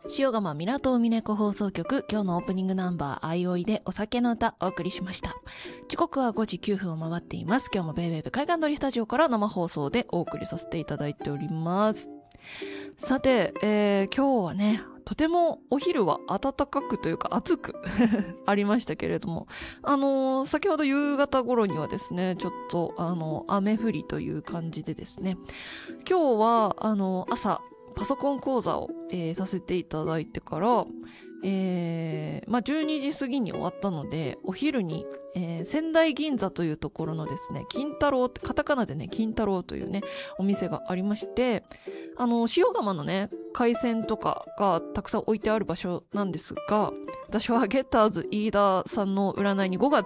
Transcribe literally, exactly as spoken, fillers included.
塩釜港海猫放送局、今日のオープニングナンバーあいおいでお酒の歌お送りしました。時刻はごじきゅうふんを回っています。今日もベイベーブ海岸通りスタジオから生放送でお送りさせていただいております。さて、えー、今日はねとてもお昼は暖かくというか暑くありましたけれども、あのー、先ほど夕方頃にはですねちょっとあの雨降りという感じでですね、今日はあの朝パソコン講座を、えー、させていただいてから、えーまあ、じゅうにじ過ぎに終わったので、お昼に、えー、仙台銀座というところのですね、金太郎ってカタカナでね金太郎というねお店がありまして、あの塩釜のね海鮮とかがたくさん置いてある場所なんですが、私はゲッターズ飯田さんの占いにごがつ